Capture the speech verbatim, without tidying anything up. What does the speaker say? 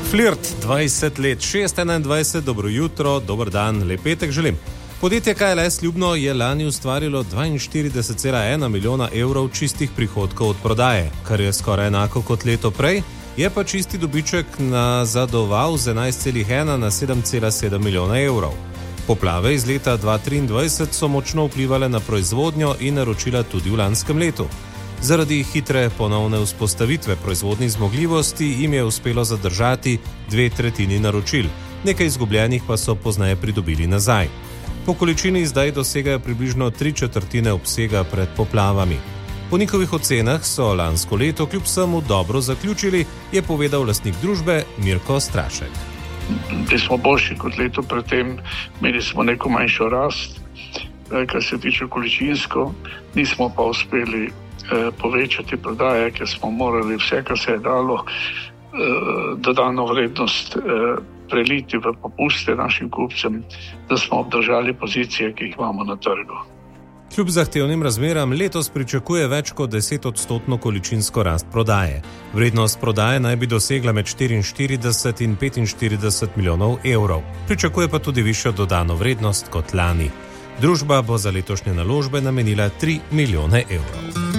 Flirt, dvajset let, šest enaindvajset, dobro jutro, dober dan, lep petek želim. Podjetje K L S Ljubno je lani ustvarilo dvainštirideset cela ena milijona evrov čistih prihodkov od prodaje, kar je skoraj enako kot leto prej, je pa čisti dobiček nazadoval z enajst cela ena na sedem cela sedem milijona evrov. Poplave iz leta dva tisoč triindvajset so močno vplivale na proizvodnjo in naročila tudi v lanskem letu. Zaradi hitre ponovne vzpostavitve proizvodnih zmogljivosti jim je uspelo zadržati dve tretjini naročil, nekaj izgubljenih pa so pozneje pridobili nazaj. Po količini zdaj dosegajo približno tri četrtine obsega pred poplavami. Po njihovih ocenah so lansko leto kljub vsemu dobro zaključili, je povedal lastnik družbe Mirko Strašek. Mi smo boljši kot leto predtem, imeli smo neko manjšo rast, kar se tiče količinsko, nismo pa uspeli povečati prodaje, ker smo morali vse, kar se je dalo, dodano vrednost preliti v popuste našim kupcem, da smo obdržali pozicije, ki jih imamo na trgu. Kljub zahtevnim razmeram letos pričakuje več kot deset odstotno količinsko rast prodaje. Vrednost prodaje naj bi dosegla med štiriinštirideset in petinštirideset milijonov evrov. Pričakuje pa tudi višjo dodano vrednost kot lani. Družba bo za letošnje naložbe namenila tri milijone evrov.